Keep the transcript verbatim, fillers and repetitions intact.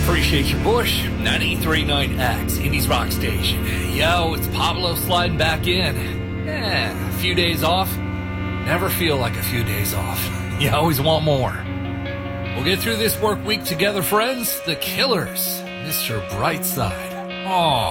Appreciate your push. ninety-three point nine X, Indies Rock Station. Yo, it's Pablo sliding back in. Eh, a few days off. Never feel like a few days off. You always want more. We'll get through this work week together, friends. The Killers, Mister Brightside. Aw.